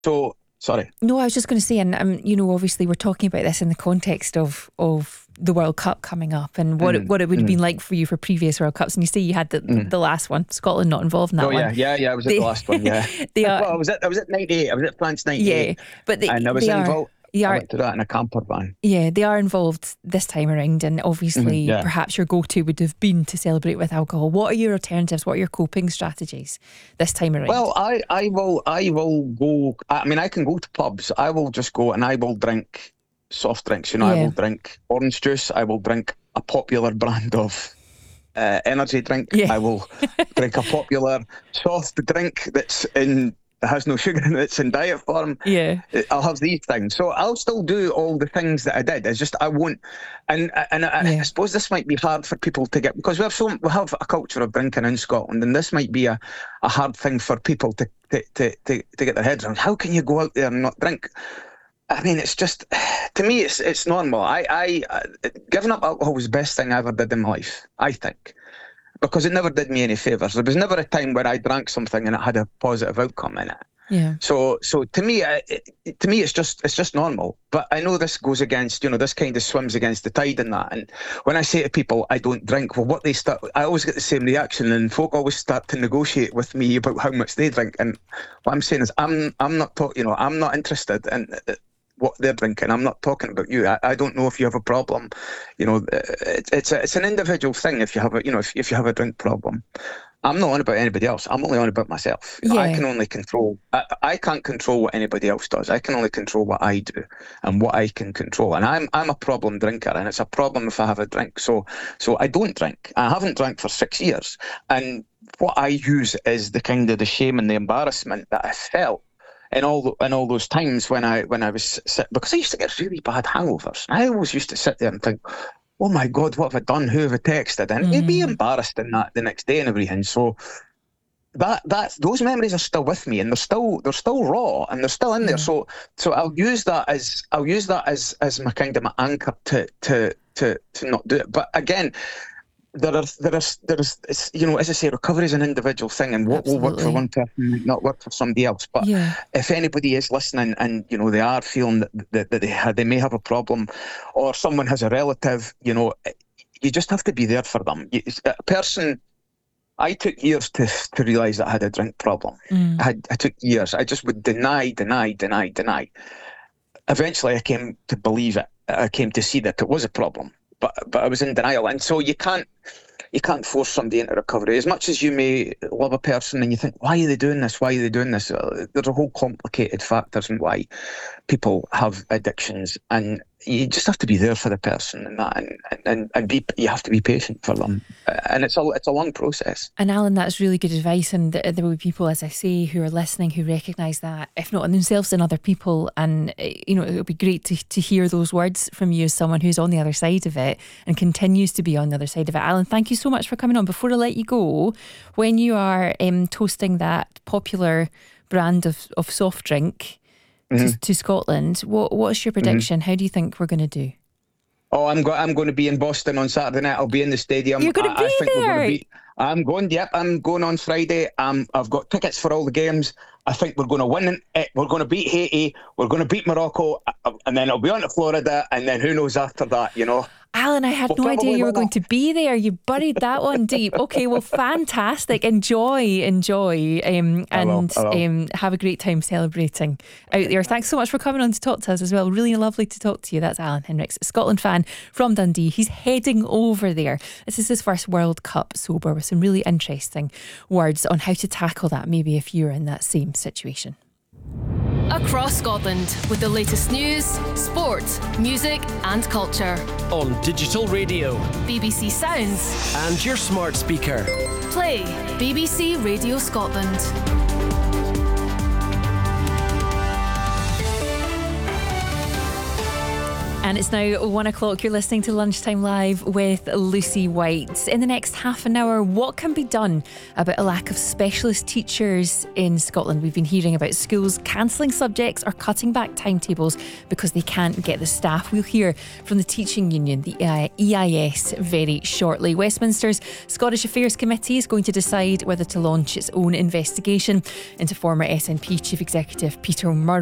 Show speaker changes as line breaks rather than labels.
So, sorry.
No, I was just going to say, and obviously we're talking about this in the context of the World Cup coming up and what it would have been like for you for previous World Cups. And you say you had the last one, Scotland not involved in that one.
Yeah, I was at the last one. Yeah, well, I was at '98. I was at France '98.
Yeah, but
and I was involved. I went to that in a camper van.
Yeah, they are involved this time around, and obviously perhaps your go-to would have been to celebrate with alcohol. What are your alternatives? What are your coping strategies this time around?
Well, I will go. I mean, I can go to pubs. I will just go and I will drink soft drinks. I will drink orange juice. I will drink a popular brand of energy drink. I will drink a popular soft drink that has no sugar in it, it's in diet form. I'll have these things. So I'll still do all the things that I did. It's just I won't. And I suppose this might be hard for people to get, because we have a culture of drinking in Scotland, and this might be a hard thing for people to get their heads around. How can you go out there and not drink? I mean, it's just, to me, it's normal. I giving up alcohol was the best thing I ever did in my life, I think. Because it never did me any favours. There was never a time where I drank something and it had a positive outcome in it.
Yeah.
So to me, it's just normal. But I know this goes against, this kind of swims against the tide in that. And when I say to people, I don't drink, well, I always get the same reaction, and folk always start to negotiate with me about how much they drink. And what I'm saying is, I'm not interested in what they're drinking. I'm not talking about you. I don't know if you have a problem. It's an individual thing. If you have if you have a drink problem, I'm not on about anybody else. I'm only on about myself. I can only control. I can't control what anybody else does. I can only control what I do and what I can control. And I'm a problem drinker, and it's a problem if I have a drink. So I don't drink. I haven't drank for 6 years, and what I use is the shame and the embarrassment that I felt in all those times when I was sick, because I used to get really bad hangovers. I always used to sit there and think, oh my God, what have I done? Who have I texted? And you'd be embarrassed in that the next day and everything. So those memories are still with me, and they're still raw, and they're still in there. So I'll use that as my kind of my anchor to not do it. But again, there is, as I say, recovery is an individual thing, and what will work for one person might not work for somebody else. But if anybody is listening and they are feeling that they may have a problem, or someone has a relative, you just have to be there for them. I took years to realise that I had a drink problem. I took years. I just would deny. Eventually, I came to believe it. I came to see that it was a problem. But I was in denial, and so you can't force somebody into recovery. As much as you may love a person and you think, why are they doing this? Why are they doing this? There's a whole complicated factors in why people have addictions, and you just have to be there for the person and that, and you have to be patient for them, and it's a long process.
And Alan, that's really good advice, and there will be people, as I say, who are listening who recognise that, if not in themselves, then other people, and it'll be great to hear those words from you as someone who's on the other side of it and continues to be on the other side of it. Alan, thank you so much for coming on. Before I let you go, when you are toasting that popular brand of soft drink to Scotland, what's your prediction? How do you think we're going to do?
Oh, I'm going to be in Boston on Saturday night. I'll be in the stadium.
You're going to be there?
I'm going. Yep, I'm going on Friday. I've got tickets for all the games. I think we're going to win. We're going to beat Haiti. We're going to beat Morocco, and then I'll be on to Florida, and then who knows after that?
Alan, I had no idea you were going to be there. You buried that one deep. Okay, well, fantastic. Enjoy, and have a great time celebrating out there. Thanks so much for coming on to talk to us as well. Really lovely to talk to you. That's Alan Henricks, Scotland fan from Dundee. He's heading over there. This is his first World Cup sober, with some really interesting words on how to tackle that, maybe if you're in that same situation.
Across Scotland, with the latest news, sport, music and culture.
On digital radio,
BBC Sounds
and your smart speaker.
Play BBC Radio Scotland.
And it's now 1 o'clock. You're listening to Lunchtime Live with Lucy White. In the next half an hour, what can be done about a lack of specialist teachers in Scotland? We've been hearing about schools cancelling subjects or cutting back timetables because they can't get the staff. We'll hear from the teaching union, the EIS, very shortly. Westminster's Scottish Affairs Committee is going to decide whether to launch its own investigation into former SNP Chief Executive Peter Murdoch.